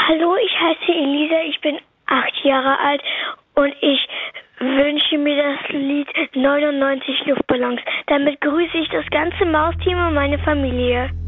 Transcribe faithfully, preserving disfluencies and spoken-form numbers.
Hallo, ich heiße Elisa, ich bin acht Jahre alt und ich wünsche mir das Lied neunundneunzig Luftballons. Damit grüße ich das ganze Mausteam und meine Familie.